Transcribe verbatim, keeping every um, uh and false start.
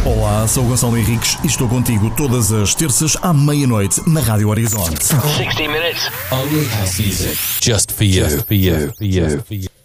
Olá, sou o Gonçalo Henriques e estou contigo todas as terças à meia-noite na Rádio Horizonte. sixty minutes only house music. Just for you. Just for you. For you. For you.